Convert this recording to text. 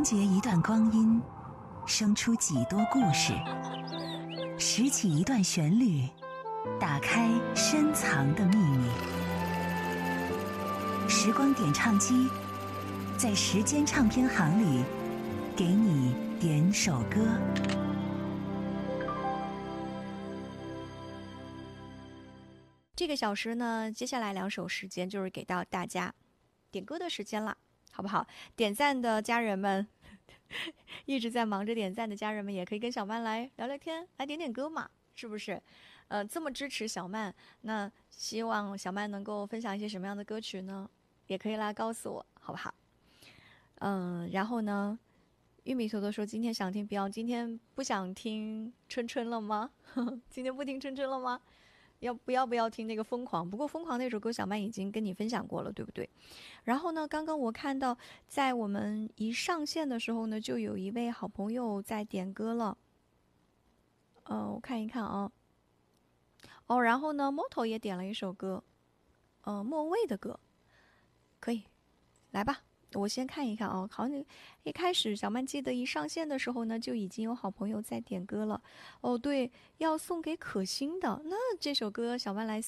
结一段光阴，生出几多故事；拾起一段旋律，打开深藏的秘密。时光点唱机，在时间唱片行里，给你点首歌。 这个小时呢，接下来2首时间就是给到大家点歌的时间了，好不好？点赞的家人们，一直在忙着点赞的家人们，也可以跟小曼来聊聊天，来点点歌嘛，是不是？这么支持小曼，那希望小曼能够分享一些什么样的歌曲呢？也可以来告诉我，好不好？然后呢，玉米坨坨说今天想听 Beyond， 今天不想听春春了吗？今天不听春春了吗？不要听那个疯狂？不过疯狂那首歌小曼已经跟你分享过了，对不对？然后呢，刚刚我看到在我们一上线的时候呢，就有一位好朋友在点歌了。我看一看啊。然后呢 Moto 也点了一首歌，莫蔚的歌，可以来吧。我先看一看啊，好像一开始小曼记得一上线的时候呢，就已经有好朋友在点歌了。对，要送给可心的，那这首歌小曼来